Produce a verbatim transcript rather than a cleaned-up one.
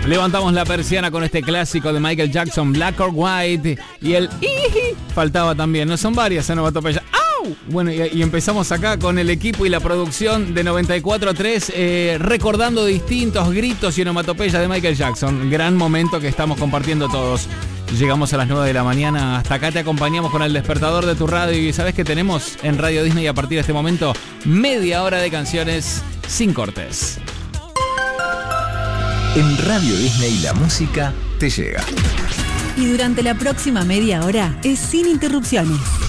Levantamos la persiana con este clásico de Michael Jackson, Black or White, y el iji faltaba también, no son varias onomatopeyas. ¡Au! Bueno, y, y empezamos acá con el equipo y la producción de noventa y cuatro tres, eh, recordando distintos gritos y onomatopeyas de Michael Jackson. Gran momento que estamos compartiendo todos. Llegamos a las nueve de la mañana, hasta acá te acompañamos con el despertador de tu radio y sabes que tenemos en Radio Disney a partir de este momento media hora de canciones sin cortes. En Radio Disney la música te llega. Y durante la próxima media hora es sin interrupciones.